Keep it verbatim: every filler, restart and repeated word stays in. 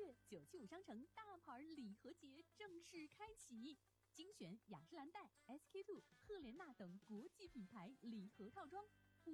月，九七五商城大牌礼盒节正式开启，精选雅诗兰黛、S K two、赫莲娜等国际品牌礼盒套装。